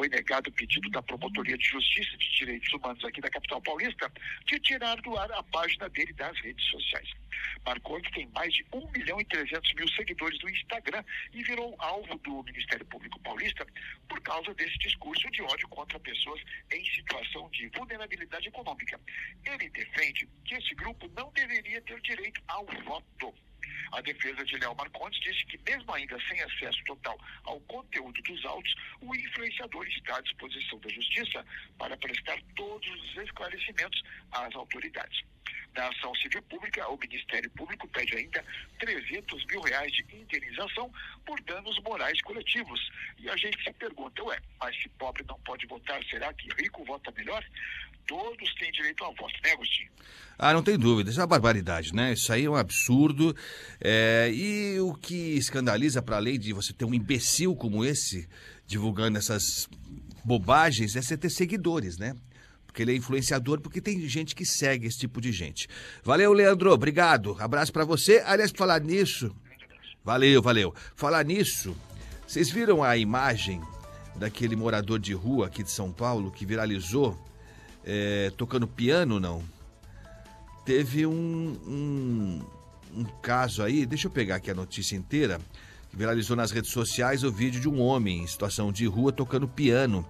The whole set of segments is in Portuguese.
foi negado o pedido da Promotoria de Justiça de Direitos Humanos aqui da capital paulista de tirar do ar a página dele das redes sociais. Marcondes tem mais de 1.300.000 seguidores no Instagram e virou alvo do Ministério Público Paulista por causa desse discurso de ódio contra pessoas em situação de vulnerabilidade econômica. Ele defende que esse grupo não deveria ter direito ao voto. A defesa de Léo Marcondes disse que, mesmo ainda sem acesso total ao conteúdo dos autos, o influenciador está à disposição da Justiça para prestar todos os esclarecimentos às autoridades. Na ação civil pública, o Ministério Público pede ainda R$300 mil de indenização por danos morais coletivos. E a gente se pergunta, mas se pobre não pode votar, será que rico vota melhor? Todos têm direito ao voto, né, Agostinho? Não tem dúvida, isso é uma barbaridade, né? Isso aí é um absurdo. E o que escandaliza, para além de você ter um imbecil como esse divulgando essas bobagens, é você ter seguidores, né? Porque ele é influenciador, porque tem gente que segue esse tipo de gente. Valeu, Leandro, obrigado. Abraço pra você. Aliás, por falar nisso... Valeu. Falar nisso, vocês viram a imagem daquele morador de rua aqui de São Paulo que viralizou tocando piano, não? Teve um caso aí, deixa eu pegar aqui a notícia inteira, que viralizou nas redes sociais o vídeo de um homem em situação de rua tocando piano.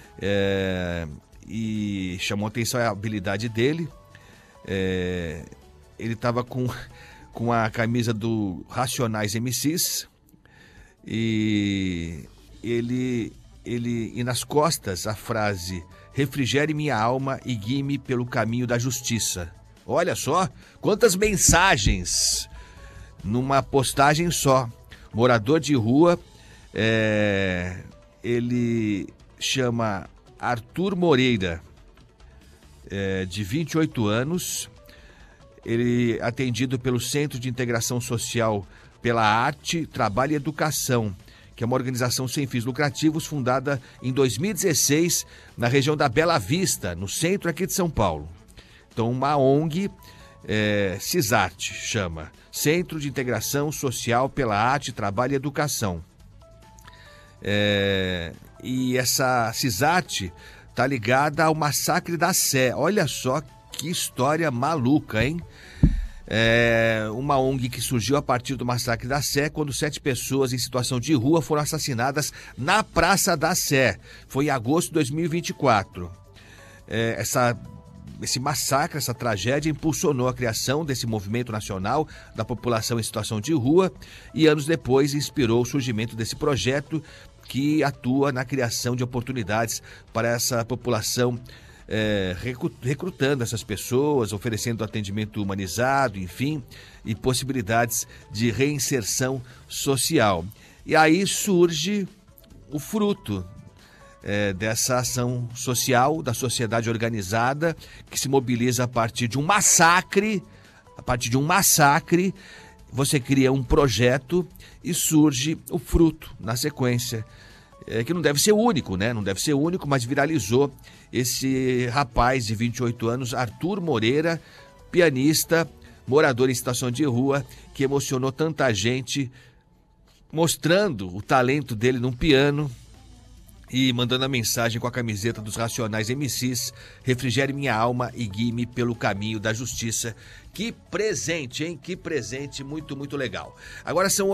E chamou atenção a habilidade dele. Ele estava com a camisa do Racionais MCs e e nas costas a frase: refrigere minha alma e guie-me pelo caminho da justiça. Olha só quantas mensagens numa postagem só. Morador de rua, ele chama Arthur Moreira, de 28 anos, ele é atendido pelo Centro de Integração Social pela Arte, Trabalho e Educação, que é uma organização sem fins lucrativos fundada em 2016 na região da Bela Vista, no centro aqui de São Paulo. Então, uma ONG, CISART, chama Centro de Integração Social pela Arte, Trabalho e Educação. E essa CISART está ligada ao massacre da Sé. Olha só que história maluca, hein? Uma ONG que surgiu a partir do massacre da Sé, quando 7 pessoas em situação de rua foram assassinadas na Praça da Sé. Foi em agosto de 2024. Esse massacre, essa tragédia, impulsionou a criação desse movimento nacional da população em situação de rua e, anos depois, inspirou o surgimento desse projeto que atua na criação de oportunidades para essa população, recrutando essas pessoas, oferecendo atendimento humanizado, enfim, e possibilidades de reinserção social. E aí surge o fruto dessa ação social, da sociedade organizada, que se mobiliza a partir de um massacre. A partir de um massacre, você cria um projeto e surge o fruto na sequência. Que não deve ser único, né? Não deve ser único, mas viralizou esse rapaz de 28 anos, Arthur Moreira, pianista, morador em situação de rua, que emocionou tanta gente, mostrando o talento dele num piano e mandando a mensagem com a camiseta dos Racionais MCs: refrigere minha alma e guie-me pelo caminho da justiça. Que presente, hein? Que presente, muito, muito legal. Agora são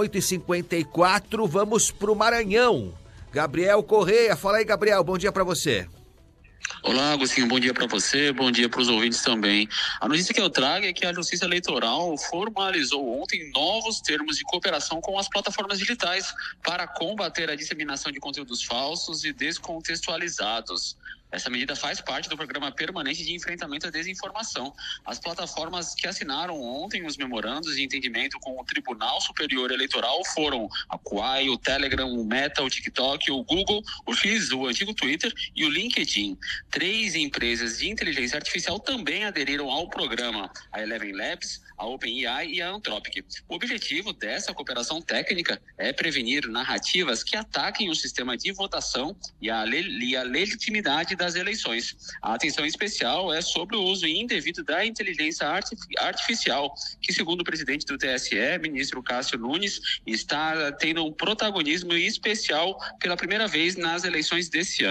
8h54, vamos pro Maranhão. Gabriel Correia, fala aí, Gabriel, bom dia pra você. Olá, Agostinho, bom dia para você, bom dia para os ouvintes também. A notícia que eu trago é que a Justiça Eleitoral formalizou ontem novos termos de cooperação com as plataformas digitais para combater a disseminação de conteúdos falsos e descontextualizados. Essa medida faz parte do Programa Permanente de Enfrentamento à Desinformação. As plataformas que assinaram ontem os memorandos de entendimento com o Tribunal Superior Eleitoral foram a Quai, o Telegram, o Meta, o TikTok, o Google, o X, o antigo Twitter e o LinkedIn. 3 empresas de inteligência artificial também aderiram ao programa: a Eleven Labs, a OpenAI e a Anthropic. O objetivo dessa cooperação técnica é prevenir narrativas que ataquem o sistema de votação e a legitimidade das eleições. A atenção especial é sobre o uso indevido da inteligência artificial, que, segundo o presidente do TSE, ministro Cássio Nunes, está tendo um protagonismo especial pela primeira vez nas eleições desse ano.